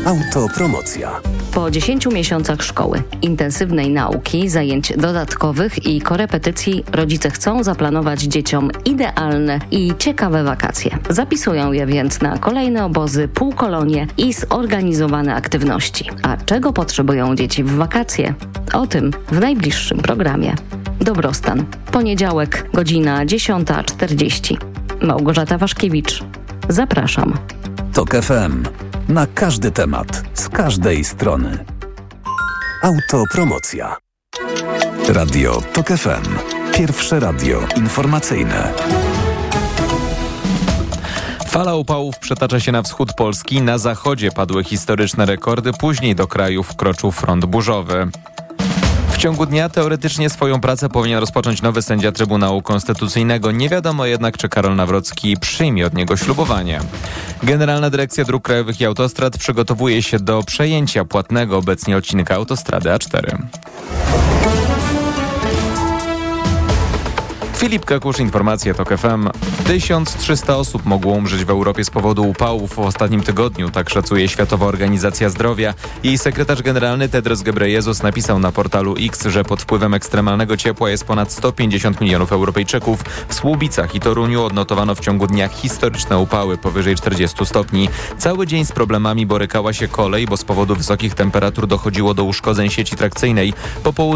Autopromocja. Po 10 miesiącach szkoły, intensywnej nauki, zajęć dodatkowych i korepetycji rodzice chcą zaplanować dzieciom idealne i ciekawe wakacje. Zapisują je więc na kolejne obozy, półkolonie i zorganizowane aktywności. A czego potrzebują dzieci w wakacje? O tym w najbliższym programie. Dobrostan. Poniedziałek, godzina 10:40. Małgorzata Waszkiewicz. Zapraszam. TOK FM. Na każdy temat, z każdej strony. Autopromocja. Radio TOK FM. Pierwsze radio informacyjne. Fala upałów przetacza się na wschód Polski. Na zachodzie padły historyczne rekordy. Później do kraju wkroczył front burzowy. W ciągu dnia teoretycznie swoją pracę powinien rozpocząć nowy sędzia Trybunału Konstytucyjnego. Nie wiadomo jednak, czy Karol Nawrocki przyjmie od niego ślubowanie. Generalna Dyrekcja Dróg Krajowych i Autostrad przygotowuje się do przejęcia płatnego obecnie odcinka autostrady A4. Filip Kakusz, informacje TOK FM. 1300 osób mogło umrzeć w Europie z powodu upałów w ostatnim tygodniu, tak szacuje Światowa Organizacja Zdrowia. Jej sekretarz generalny Tedros Ghebreyesus napisał na portalu X, że pod wpływem ekstremalnego ciepła jest ponad 150 milionów Europejczyków. W Słubicach i Toruniu odnotowano w ciągu dnia historyczne upały powyżej 40 stopni. Cały dzień z problemami borykała się kolej, bo z powodu wysokich temperatur dochodziło do uszkodzeń sieci trakcyjnej. Po południu